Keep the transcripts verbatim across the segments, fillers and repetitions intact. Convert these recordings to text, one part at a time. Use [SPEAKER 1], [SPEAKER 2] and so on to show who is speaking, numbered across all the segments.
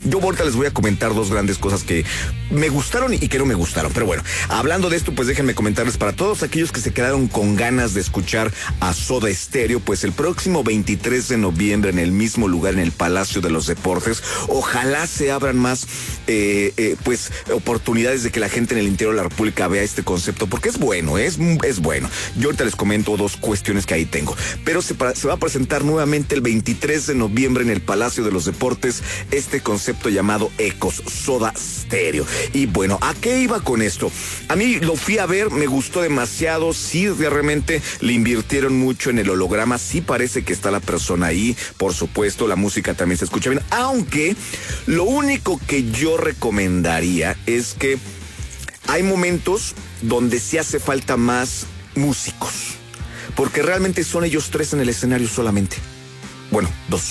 [SPEAKER 1] yo ahorita les voy a comentar dos grandes cosas que me gustaron y que no me gustaron. Pero bueno, hablando de esto, pues déjenme comentarles para todos aquellos que se quedaron con ganas de escuchar a Soda Stereo, pues el próximo veintitrés de noviembre en el mismo lugar, en el Palacio de los Deportes, ojalá se abran más eh, eh, pues oportunidades de que la gente en el interior de la República vea este concepto, porque es bueno, es, es bueno. Yo ahorita les comento dos cuestiones que ahí tengo, pero se, se va a presentar nuevamente el veintitrés de noviembre en el Palacio de los Deportes este concepto llamado Ecos, Soda Stereo. Y bueno, ¿a qué iba con esto? A mí lo fui a ver, me gustó demasiado, sí, realmente le invirtieron mucho en el holograma, sí parece que está la persona ahí, por supuesto, la música también se escucha bien, aunque lo único que yo recomendaría es que hay momentos donde sí hace falta más músicos, porque realmente son ellos tres en el escenario solamente. Bueno, dos.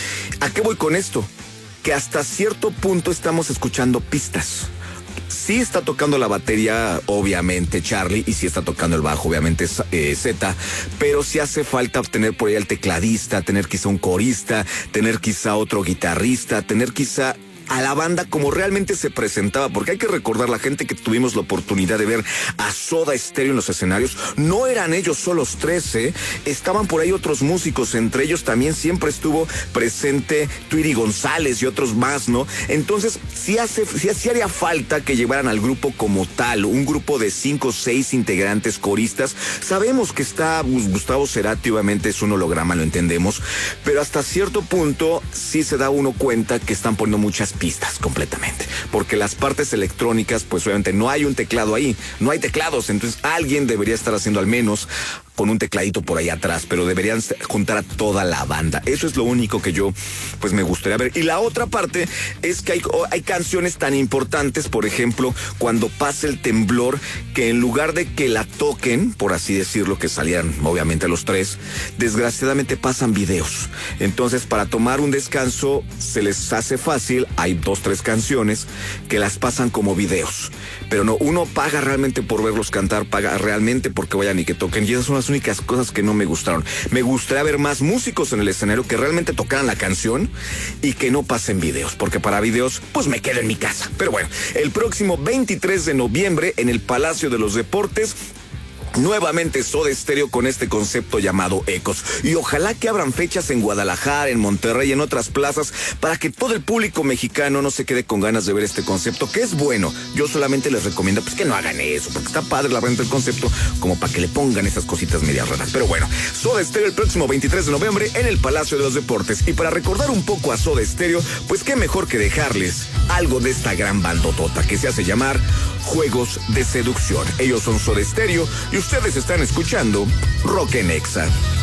[SPEAKER 1] ¿A qué voy con esto? Que hasta cierto punto estamos escuchando pistas. Sí está tocando la batería, obviamente, Charlie, y sí está tocando el bajo, obviamente, eh, Z, pero sí hace falta tener por ahí al tecladista, tener quizá un corista, tener quizá otro guitarrista, tener quizá a la banda como realmente se presentaba, porque hay que recordar, la gente que tuvimos la oportunidad de ver a Soda Stereo en los escenarios, no eran ellos solos tres, ¿eh? Estaban por ahí otros músicos, entre ellos también siempre estuvo presente Tweety González y otros más, ¿no? Entonces, sí, hace, sí, sí haría falta que llevaran al grupo como tal, un grupo de cinco o seis integrantes coristas. Sabemos que está Gustavo Cerati, obviamente es un holograma, lo entendemos, pero hasta cierto punto sí se da uno cuenta que están poniendo muchas pistas completamente, porque las partes electrónicas, pues obviamente no hay un teclado ahí, no hay teclados, entonces alguien debería estar haciendo al menos con un tecladito por ahí atrás, pero deberían juntar a toda la banda. Eso es lo único que yo, pues, me gustaría ver. Y la otra parte es que hay, hay canciones tan importantes, por ejemplo, cuando pasa el temblor, que en lugar de que la toquen, por así decirlo, que salieran obviamente los tres, desgraciadamente pasan videos. Entonces, para tomar un descanso se les hace fácil, hay dos, tres canciones que las pasan como videos. Pero no, uno paga realmente por verlos cantar, paga realmente porque vayan y que toquen, y esas son las únicas cosas que no me gustaron. Me gustaría ver más músicos en el escenario que realmente tocaran la canción y que no pasen videos, porque para videos, pues me quedo en mi casa. Pero bueno, el próximo veintitrés de noviembre en el Palacio de los Deportes, nuevamente Soda Stereo con este concepto llamado Ecos. Y ojalá que abran fechas en Guadalajara, en Monterrey, en otras plazas, para que todo el público mexicano no se quede con ganas de ver este concepto, que es bueno. Yo solamente les recomiendo pues que no hagan eso, porque está padre la renta del concepto, como para que le pongan esas cositas medias raras. Pero bueno, Soda Stereo el próximo veintitrés de noviembre en el Palacio de los Deportes. Y para recordar un poco a Soda Stereo, pues qué mejor que dejarles algo de esta gran bandotota que se hace llamar Juegos de Seducción. Ellos son Soda Stereo y ustedes están escuchando Rock en Exa.